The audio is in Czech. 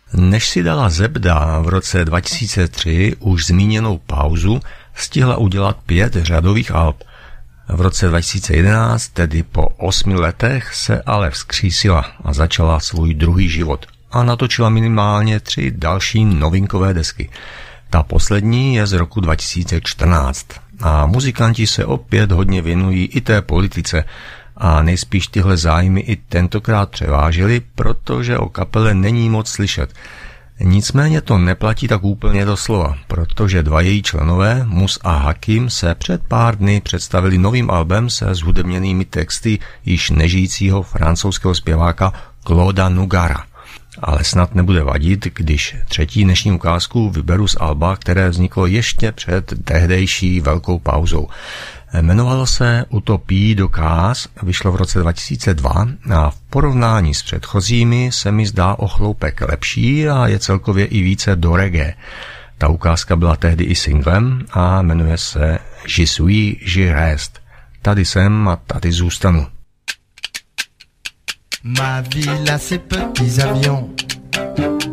Než si dala Zebda v roce 2003 už zmíněnou pauzu, stihla udělat 5 řadových alb. V roce 2011, tedy po 8 letech, se ale vzkřísila a začala svůj druhý život a natočila minimálně 3 další novinkové desky. Ta poslední je z roku 2014 a muzikanti se opět hodně věnují i té politice a nejspíš tyhle zájmy i tentokrát převážily, protože o kapele není moc slyšet. Nicméně to neplatí tak úplně doslova, protože 2 její členové, Mus a Hakim, se před pár dny představili novým albem se zhudebněnými texty již nežijícího francouzského zpěváka Clauda Nugara. Ale snad nebude vadit, když 3. dnešní ukázku vyberu z alba, které vzniklo ještě před tehdejší velkou pauzou. Jmenovalo se Utopie de Caz, vyšlo v roce 2002 a v porovnání s předchozími se mi zdá o chloupek lepší a je celkově i více do reggae. Ta ukázka byla tehdy i singlem a jmenuje se Je suis, je reste. Tady jsem a tady zůstanu. Ma ville a ses petits avions,